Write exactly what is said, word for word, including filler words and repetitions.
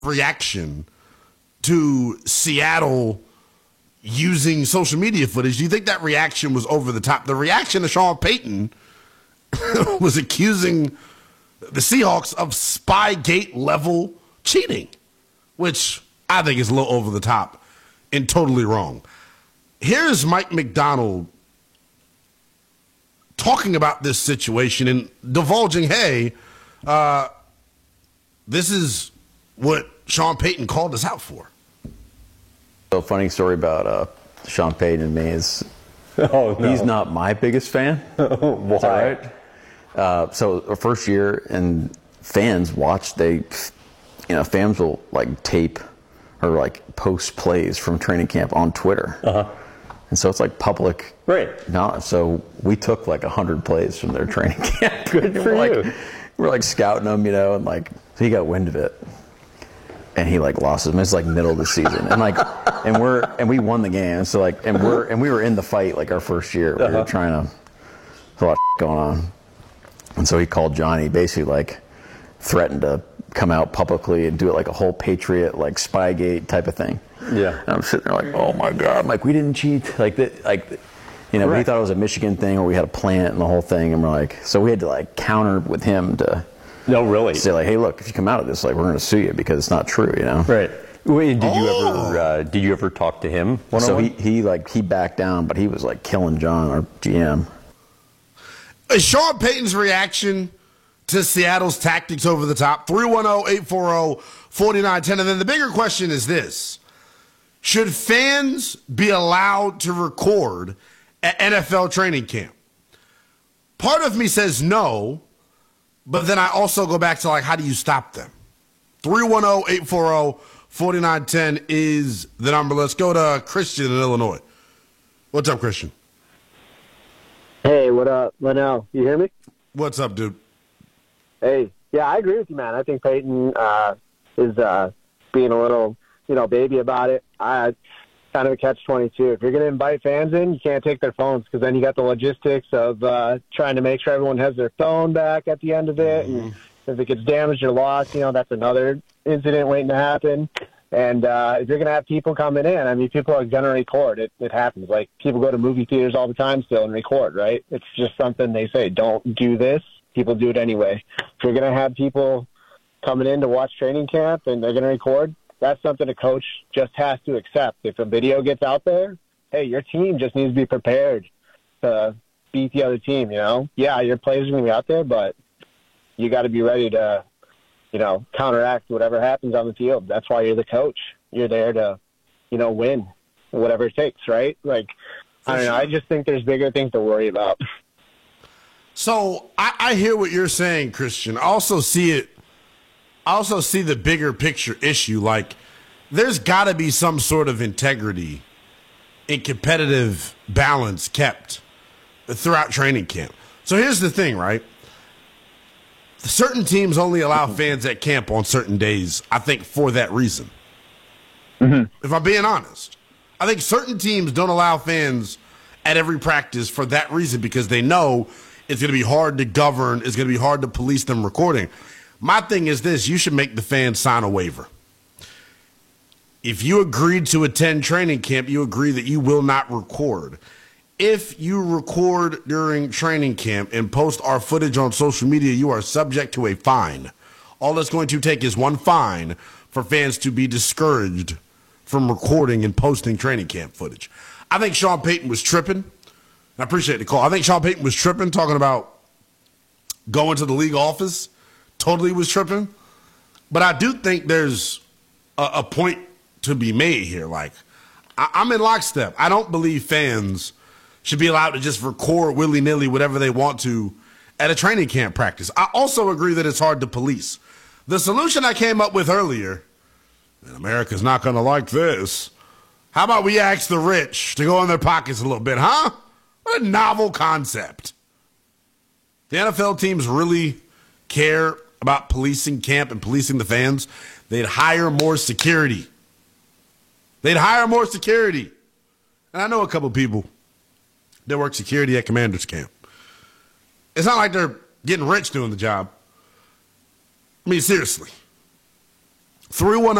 reaction to Seattle using social media footage? Do you think that reaction was over the top? The reaction to Sean Payton was accusing the Seahawks of Spygate level cheating, which I think is a little over the top and totally wrong. Here's Mike Macdonald talking about this situation and divulging, hey, uh, this is what Sean Payton called us out for. A funny story about uh, Sean Payton and me is oh, no. he's not my biggest fan. Why? Is that right? Uh, so our first year, and fans watch, they, you know, fans will like tape or like post plays from training camp on Twitter. Uh-huh. And so it's like public. Right. knowledge. So we took like a hundred plays from their training camp. Good for we're you. Like, we're like scouting them, you know, and like, so he got wind of it. And he like lost his, it's like middle of the season. And like, and we're, and we won the game. So like, and we're, and we were in the fight like our first year. We uh-huh. were trying to, there's a lot of going on. And so he called Johnny, basically like threatened to come out publicly and do it like a whole Patriot, like Spygate type of thing. Yeah. And I'm sitting there like, oh my God. I'm like, we didn't cheat. Like that, like, you know, right. he thought it was a Michigan thing where we had a plant and the whole thing. And we're like, so we had to like counter with him to no, really say like, hey, look, if you come out of this, like, we're going to sue you because it's not true, you know? Right. Wait, did you Oh. ever, uh, did you ever talk to him? So he, he like, he backed down, but he was like killing John, our G M. Is Sean Payton's reaction to Seattle's tactics over the top? three one zero, eight four zero, four nine one zero. And then the bigger question is this. Should fans be allowed to record at N F L training camp? Part of me says no, but then I also go back to, like, how do you stop them? three one zero, eight four zero, four nine one zero is the number. Let's go to Christian in Illinois. What's up, Christian? Hey, what up, Linnell? You hear me? What's up, dude? Hey, yeah, I agree with you, man. I think Peyton uh, is uh, being a little, you know, baby about it. I kind of a catch twenty-two. If you're going to invite fans in, you can't take their phones because then you got the logistics of uh, trying to make sure everyone has their phone back at the end of it. Mm-hmm. And if it gets damaged or lost, you know, that's another incident waiting to happen. And uh, if you're going to have people coming in, I mean, people are going to record. It, it happens. Like, people go to movie theaters all the time still and record, right? It's just something they say, don't do this. People do it anyway. If you're going to have people coming in to watch training camp and they're going to record, that's something a coach just has to accept. If a video gets out there, hey, your team just needs to be prepared to beat the other team, you know? Yeah, your players are going to be out there, but you got to be ready to, you know, counteract whatever happens on the field. That's why you're the coach. You're there to, you know, win whatever it takes, right? Like, I don't know. I just think there's bigger things to worry about. So I, I hear what you're saying, Christian. I also see it. I also see the bigger picture issue. Like, there's got to be some sort of integrity and competitive balance kept throughout training camp. So here's the thing, right? Certain teams only allow fans at camp on certain days, I think, for that reason. Mm-hmm. If I'm being honest. I think certain teams don't allow fans at every practice for that reason because they know it's going to be hard to govern, it's going to be hard to police them recording. My thing is this, you should make the fans sign a waiver. If you agreed to attend training camp, you agree that you will not record. If you record during training camp and post our footage on social media, you are subject to a fine. All it's going to take is one fine for fans to be discouraged from recording and posting training camp footage. I think Sean Payton was tripping. I appreciate the call. I think Sean Payton was tripping, talking about going to the league office. Totally was tripping. But I do think there's a, a point to be made here. Like, I, I'm in lockstep. I don't believe fans should be allowed to just record willy-nilly whatever they want to at a training camp practice. I also agree that it's hard to police. The solution I came up with earlier, and America's not going to like this, how about we ask the rich to go in their pockets a little bit, huh? What a novel concept. The N F L teams really care about policing camp and policing the fans. They'd hire more security. They'd hire more security. And I know a couple people that work security at Commanders camp. It's not like they're getting rich doing the job. I mean, seriously. three one